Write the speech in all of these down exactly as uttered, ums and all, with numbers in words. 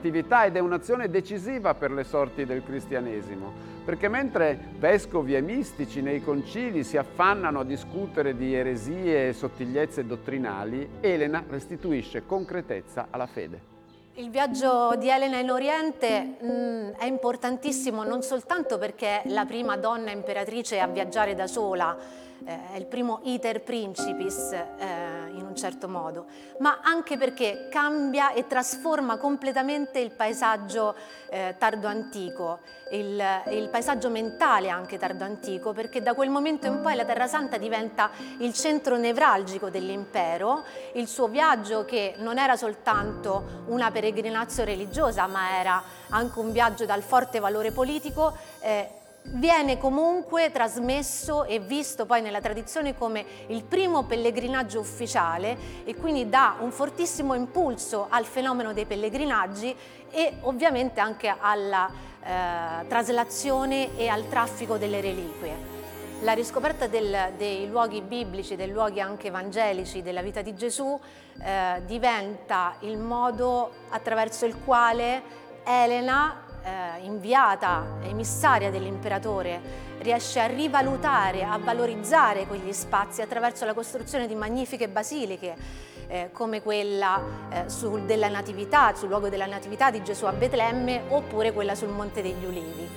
natività ed è un'azione decisiva per le sorti del cristianesimo, perché mentre vescovi e mistici nei concili si affannano a discutere di eresie e sottigliezze dottrinali, Elena restituisce concretezza alla fede. Il viaggio di Elena in Oriente mh, è importantissimo non soltanto perché è la prima donna imperatrice a viaggiare da sola, eh, è il primo iter principis eh, in un certo modo, ma anche perché cambia e trasforma completamente il paesaggio eh, tardo-antico, il, il paesaggio mentale anche tardo-antico, perché da quel momento in poi la Terra Santa diventa il centro nevralgico dell'impero. Il suo viaggio, che non era soltanto una peregrinazione religiosa, ma era anche un viaggio dal forte valore politico, eh, viene comunque trasmesso e visto poi nella tradizione come il primo pellegrinaggio ufficiale e quindi dà un fortissimo impulso al fenomeno dei pellegrinaggi e ovviamente anche alla eh, traslazione e al traffico delle reliquie. La riscoperta del, dei luoghi biblici, dei luoghi anche evangelici della vita di Gesù eh, diventa il modo attraverso il quale Elena, eh, inviata, emissaria dell'imperatore, riesce a rivalutare, a valorizzare quegli spazi attraverso la costruzione di magnifiche basiliche, eh, come quella eh, sul, della Natività, sul luogo della Natività di Gesù a Betlemme, oppure quella sul Monte degli Ulivi.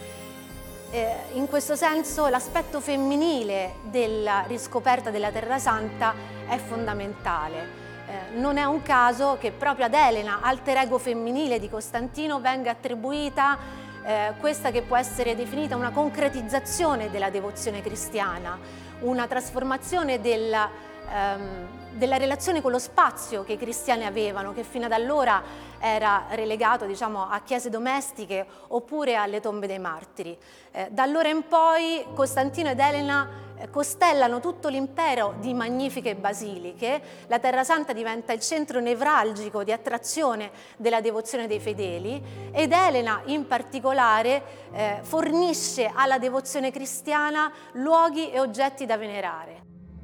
Eh, in questo senso l'aspetto femminile della riscoperta della Terra Santa è fondamentale. Eh, non è un caso che proprio ad Elena, alter ego femminile di Costantino, venga attribuita eh, questa che può essere definita una concretizzazione della devozione cristiana, una trasformazione della, ehm, della relazione con lo spazio che i cristiani avevano, che fino ad allora era relegato, diciamo, a chiese domestiche oppure alle tombe dei martiri. Eh, da allora in poi Costantino ed Elena eh, costellano tutto l'impero di magnifiche basiliche, la Terra Santa diventa il centro nevralgico di attrazione della devozione dei fedeli ed Elena in particolare eh, fornisce alla devozione cristiana luoghi e oggetti da venerare.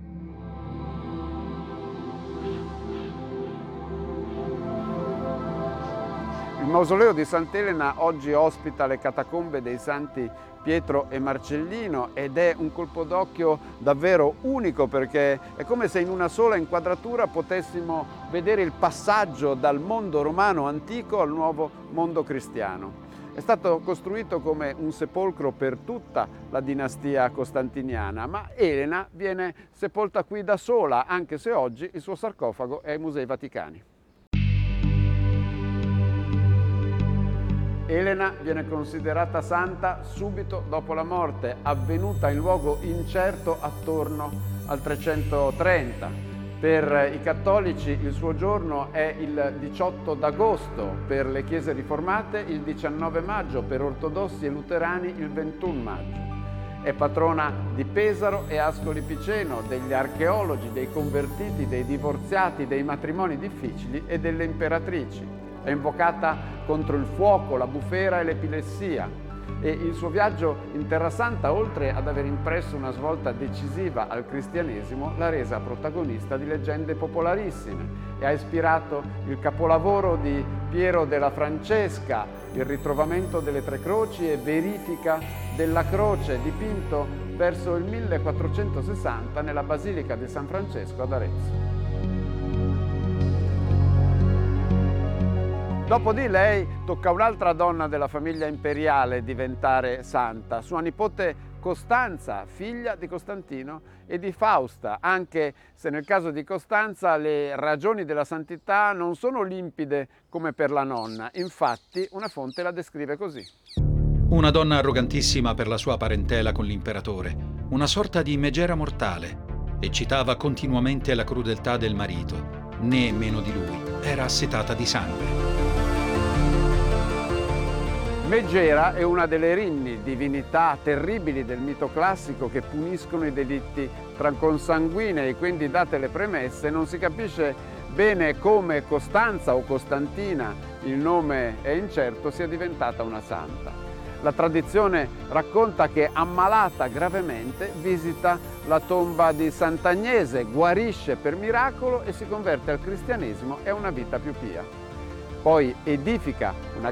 Il mausoleo di Sant'Elena oggi ospita le catacombe dei santi Pietro e Marcellino ed è un colpo d'occhio davvero unico, perché è come se in una sola inquadratura potessimo vedere il passaggio dal mondo romano antico al nuovo mondo cristiano. È stato costruito come un sepolcro per tutta la dinastia costantiniana, ma Elena viene sepolta qui da sola, anche se oggi il suo sarcofago è ai Musei Vaticani. Elena viene considerata santa subito dopo la morte, avvenuta in luogo incerto attorno al trecentotrenta. Per i cattolici il suo giorno è il diciotto d'agosto, per le chiese riformate il diciannove maggio, per ortodossi e luterani il ventuno maggio. È patrona di Pesaro e Ascoli Piceno, degli archeologi, dei convertiti, dei divorziati, dei matrimoni difficili e delle imperatrici. È invocata contro il fuoco, la bufera e l'epilessia e il suo viaggio in Terra Santa, oltre ad aver impresso una svolta decisiva al cristianesimo, l'ha resa protagonista di leggende popolarissime e ha ispirato il capolavoro di Piero della Francesca, il ritrovamento delle tre croci e verifica della croce, dipinto verso il millequattrocentosessanta nella Basilica di San Francesco ad Arezzo. Dopo di lei tocca a un'altra donna della famiglia imperiale diventare santa, sua nipote Costanza, figlia di Costantino e di Fausta, anche se nel caso di Costanza le ragioni della santità non sono limpide come per la nonna. Infatti una fonte la descrive così. Una donna arrogantissima per la sua parentela con l'imperatore, una sorta di megera mortale, e citava continuamente la crudeltà del marito, né meno di lui, era assetata di sangue. Megera è una delle Erinni, divinità terribili del mito classico che puniscono i delitti tra consanguinei, quindi date le premesse non si capisce bene come Costanza o Costantina, il nome è incerto, sia diventata una santa. La tradizione racconta che, ammalata gravemente, visita la tomba di Sant'Agnese, guarisce per miracolo e si converte al cristianesimo e a una vita più pia. Poi edifica una